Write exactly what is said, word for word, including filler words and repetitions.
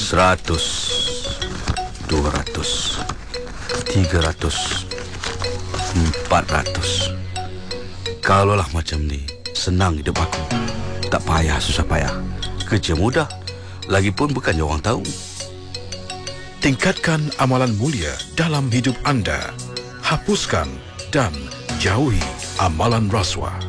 Seratus, dua ratus, tiga ratus, empat ratus. Kalaulah macam ni, senang hidup aku. Tak payah susah payah. Kerja mudah. Lagipun bukannya orang tahu. Tingkatkan amalan mulia dalam hidup anda. Hapuskan dan jauhi amalan rasuah.